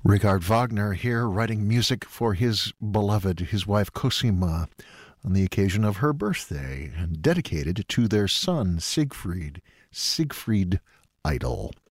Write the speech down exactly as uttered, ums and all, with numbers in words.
Richard Wagner here writing music for his beloved, his wife Cosima, on the occasion of her birthday and dedicated to their son Siegfried, Siegfried Idle.